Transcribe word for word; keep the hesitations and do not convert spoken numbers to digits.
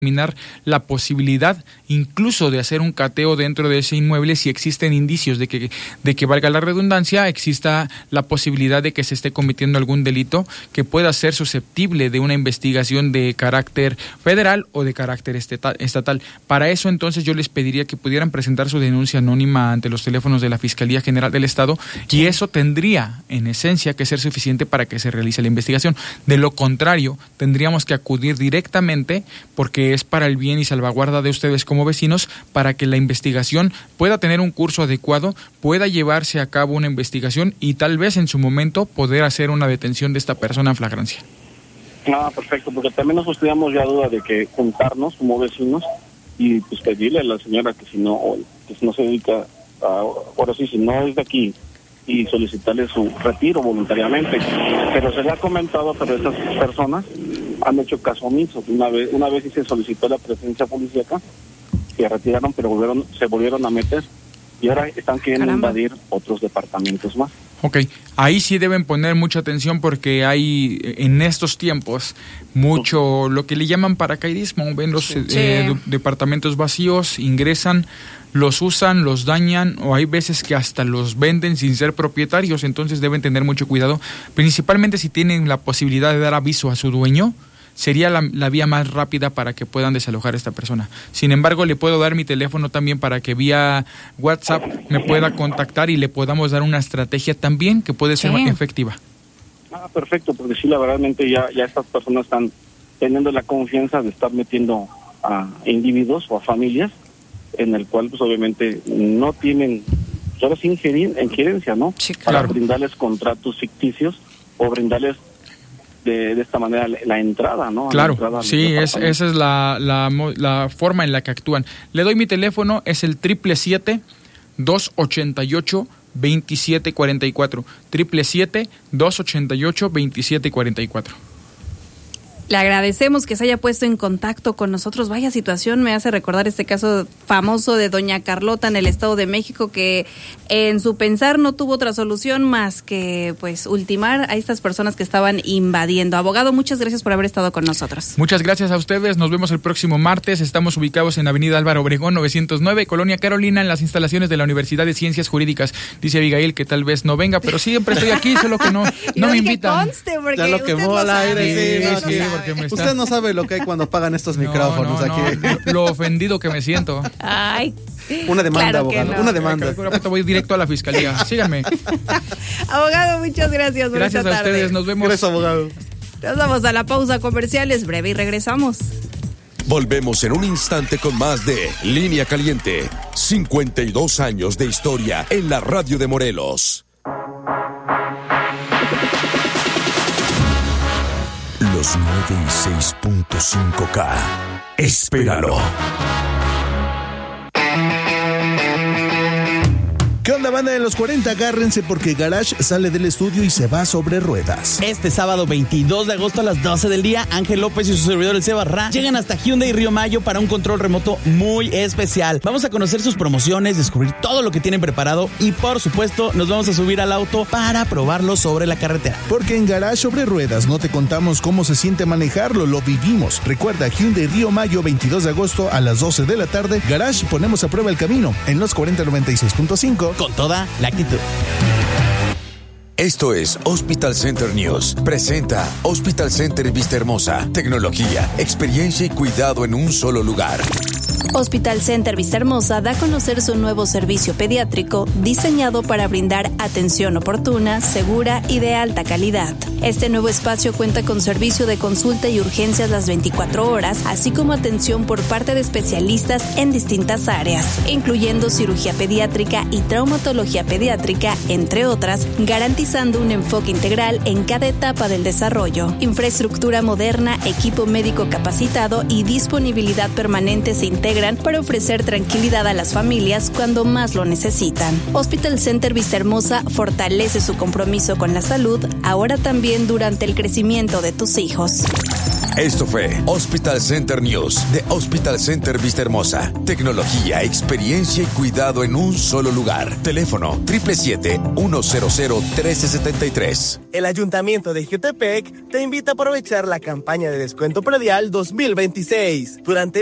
examinar la posibilidad incluso de hacer un cateo dentro de ese inmueble si existen indicios de que, de que valga la redundancia, exista la posibilidad de que se esté cometiendo algún delito que pueda ser susceptible de una investigación de carácter federal o de carácter estatal. Para eso entonces yo les pediría que pudieran presentar su denuncia anónima ante los teléfonos de la Fiscalía General del Estado y eso tendría en esencia que ser suficiente para que se realice la investigación. De lo contrario, tendríamos que acudir directamente porque es para el bien y salvaguarda de ustedes como vecinos, para que la investigación pueda tener un curso adecuado, pueda llevarse a cabo una investigación y tal vez en su momento poder hacer una detención de esta persona en flagrancia. Ah, perfecto, porque también nosotros teníamos ya duda de que juntarnos como vecinos y pues pedirle a la señora que si no, que si no se dedica, a, ahora sí, si no es de aquí, y solicitarle su retiro voluntariamente. Pero se le ha comentado, pero estas personas han hecho caso omiso. Una vez, una vez sí se solicitó la presencia policíaca, que retiraron, pero volvieron, se volvieron a meter y ahora están queriendo Caramba. invadir otros departamentos más. Ok, ahí sí deben poner mucha atención porque hay en estos tiempos mucho lo que le llaman paracaidismo. Ven los sí. eh, departamentos vacíos, ingresan, los usan, los dañan o hay veces que hasta los venden sin ser propietarios, entonces deben tener mucho cuidado, principalmente si tienen la posibilidad de dar aviso a su dueño. Sería la, la vía más rápida para que puedan desalojar a esta persona. Sin embargo, le puedo dar mi teléfono también para que vía WhatsApp me pueda contactar y le podamos dar una estrategia también que puede ser sí. efectiva. Ah, perfecto, porque sí, la verdadmente ya, ya estas personas están teniendo la confianza de estar metiendo a individuos o a familias en el cual, pues obviamente, no tienen, solo sin injerencia, ¿no? Sí, claro. Para brindarles contratos ficticios o brindarles De, de esta manera la entrada, ¿no? Claro, entrada sí, es, esa es la, la, la forma en la que actúan. Le doy mi teléfono, es el triple siete, dos ochenta y ocho, veintisiete cuarenta y cuatro. Triple siete, dos ochenta y ocho, veintisiete cuarenta y cuatro. Le agradecemos que se haya puesto en contacto con nosotros. Vaya situación, me hace recordar este caso famoso de doña Carlota en el Estado de México, que en su pensar no tuvo otra solución más que pues ultimar a estas personas que estaban invadiendo. Abogado, muchas gracias por haber estado con nosotros. Muchas gracias a ustedes, nos vemos el próximo martes. Estamos ubicados en Avenida Álvaro Obregón novecientos nueve, Colonia Carolina, en las instalaciones de la Universidad de Ciencias Jurídicas. Dice Abigail que tal vez no venga, pero siempre estoy aquí, solo que no, no me invitan. Conste, ya lo quemó al aire, sí, sí, sí, porque me está... Usted no sabe lo que hay cuando pagan estos no, micrófonos no, no, aquí. Lo, lo ofendido que me siento. Ay. Una demanda, claro abogado, no. una demanda. Voy directo a la fiscalía. Síganme. Abogado, muchas gracias por Gracias esta a ustedes, tarde. nos vemos. Gracias, abogado. Nos vamos a la pausa comercial, es breve y regresamos. Volvemos en un instante con más de Línea Caliente. cincuenta y dos años de historia en la radio de Morelos. Los noventa y seis punto cinco K. Espéralo. ¿Qué onda, banda de los cuarenta? Agárrense porque Garage sale del estudio y se va sobre ruedas. Este sábado veintidós de agosto a las doce del día, Ángel López y su servidor el Seba Ra llegan hasta Hyundai Río Mayo para un control remoto muy especial. Vamos a conocer sus promociones, descubrir todo lo que tienen preparado y por supuesto nos vamos a subir al auto para probarlo sobre la carretera. Porque en Garage sobre ruedas no te contamos cómo se siente manejarlo, lo vivimos. Recuerda, Hyundai Río Mayo, veintidós de agosto a las doce de la tarde. Garage, ponemos a prueba el camino en los cuarenta noventa y seis punto cinco. Con toda la actitud. Esto es Hospital Center News. Presenta Hospital Center Vista Hermosa. Tecnología, experiencia y cuidado en un solo lugar. Hospital Center Vista Hermosa da a conocer su nuevo servicio pediátrico diseñado para brindar atención oportuna, segura y de alta calidad. Este nuevo espacio cuenta con servicio de consulta y urgencias las veinticuatro horas, así como atención por parte de especialistas en distintas áreas, incluyendo cirugía pediátrica y traumatología pediátrica, entre otras, garantizando un enfoque integral en cada etapa del desarrollo. Infraestructura moderna, equipo médico capacitado y disponibilidad permanente se integran para ofrecer tranquilidad a las familias cuando más lo necesitan. Hospital Center Vista Hermosa fortalece su compromiso con la salud, ahora también durante el crecimiento de tus hijos. Esto fue Hospital Center News de Hospital Center Vista Hermosa. Tecnología, experiencia y cuidado en un solo lugar. Teléfono siete siete siete, uno cero cero, uno tres siete tres. El Ayuntamiento de Jiutepec te invita a aprovechar la campaña de descuento predial dos mil veintiséis. Durante